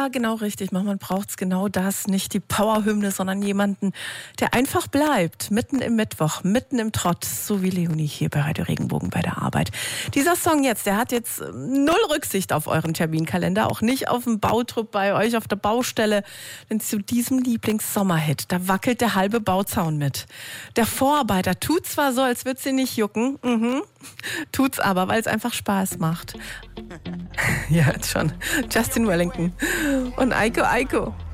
Ja, genau richtig. Manchmal braucht es genau das. Nicht die Powerhymne, sondern jemanden, der einfach bleibt. Mitten im Mittwoch, mitten im Trott. So wie Leonie hier bei Radio Regenbogen bei der Arbeit. Dieser Song jetzt, der hat jetzt null Rücksicht auf euren Terminkalender. Auch nicht auf den Bautrupp bei euch auf der Baustelle. Denn zu diesem Lieblings-Sommerhit, da wackelt der halbe Bauzaun mit. Der Vorarbeiter tut zwar so, als würde sie nicht jucken. Tut's aber, weil es einfach Spaß macht. Ja, jetzt schon. Justin Wellington und Eiko Eiko.